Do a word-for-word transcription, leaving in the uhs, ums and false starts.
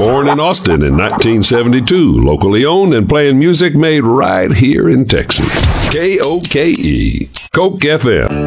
Born in Austin in nineteen seventy-two. Locally owned and playing music made right here in Texas. K O K E, Coke F M.